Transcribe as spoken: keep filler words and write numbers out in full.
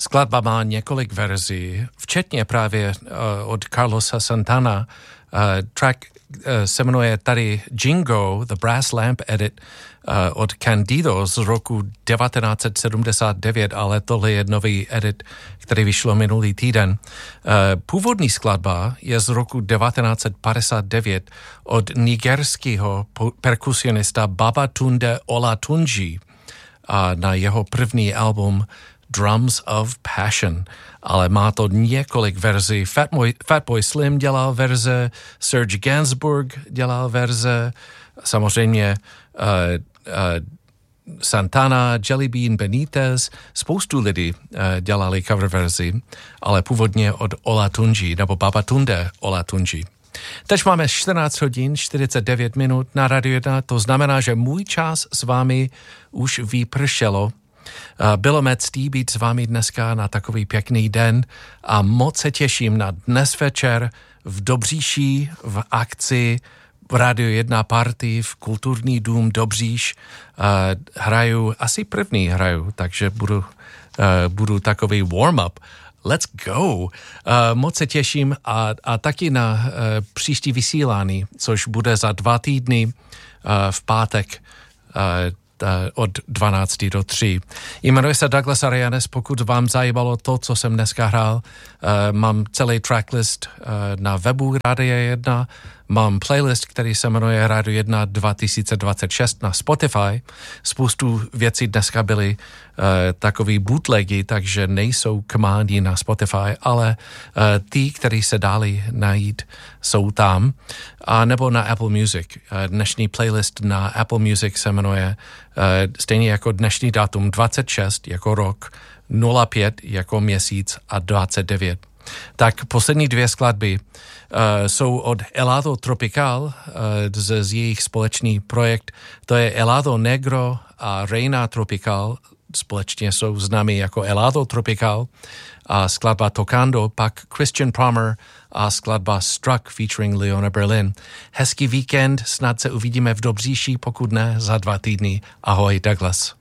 Skladba má několik verzí, včetně právě uh, od Carlosa Santana. Uh, track uh, se jmenuje tady Jingo, The Brass Lamp Edit uh, od Candido z roku devatenáct set sedmdesát devět, ale tohle je nový edit, který vyšlo minulý týden. Uh, původní skladba je z roku devatenáct set padesát devět od nigerského perkusionista Babatunde Olatunji a na jeho první album Drums of Passion, ale má to několik verzí. Fatboy, Fatboy Slim dělal verze, Serge Gainsbourg dělal verze, samozřejmě uh, uh, Santana, Jelly Bean, Benitez, spoustu lidí uh, dělali cover verzi, ale původně od Olatunji, nebo Babatunde Olatunji. Teď máme čtrnáct hodin, čtyřicet devět minut na Radio jedna, to znamená, že můj čas s vámi už vypršelo. Bylo mé ctí být s vámi dneska na takový pěkný den a moc se těším na dnes večer v Dobříši v akci v Radio jedna party v Kulturní dům Dobříš. Hraju, asi první hraju, takže budu, budu takový warm-up. Let's go. Uh, moc se těším a, a taky na uh, příští vysílání, což bude za dva týdny uh, v pátek uh, od dvanácti do tří. Jmenuji se Douglas Arianes, pokud vám zajímalo to, co jsem dneska hrál, uh, mám celý tracklist uh, na webu Rádia jedna, mám playlist, který se jmenuje Radio jedna dva tisíce dvacet šest na Spotify. Spoustu věcí dneska byly uh, takový bootlegy, takže nejsou k mání na Spotify, ale uh, ty, které se dali najít, jsou tam. A nebo na Apple Music. Uh, dnešní playlist na Apple Music se jmenuje uh, stejně jako dnešní datum dvacet šest jako rok, nula pět jako měsíc a dvacet devět. Tak poslední dvě skladby uh, jsou od Helado Tropical, uh, z, z jejich společný projekt. To je Helado Negro a Reina Tropical, společně jsou známí jako Helado Tropical, a skladba Tocando, pak Christian Palmer a skladba Struck featuring Leona Berlin. Hezký víkend, snad se uvidíme v Dobříši, pokud ne za dva týdny. Ahoj, Douglas.